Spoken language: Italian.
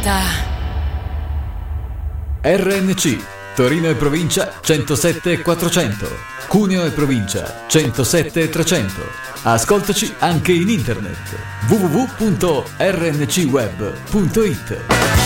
diretta. RNC Torino e provincia 107 400, Cuneo e provincia 107 300. Ascoltaci anche in internet www.rncweb.it.